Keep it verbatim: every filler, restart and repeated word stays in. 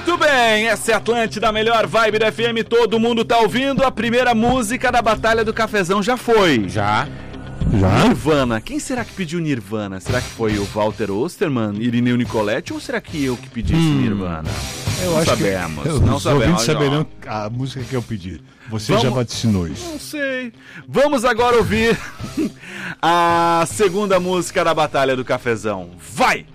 Muito bem, essa é a Atlântida, a melhor vibe da F M, todo mundo tá ouvindo. A primeira música da Batalha do Cafezão já foi. Já. Já? Nirvana. Quem será que pediu Nirvana? Será que foi o Walter Osterman, Irineu Nicoletti, ou será que eu que pedi esse hum, Nirvana? Eu não acho sabemos, que eu, não os sabemos. Os ouvintes saberão a música que eu pedi. Você Vamos... já vaticinou isso. Não sei. Vamos agora ouvir a segunda música da Batalha do Cafezão. Vai!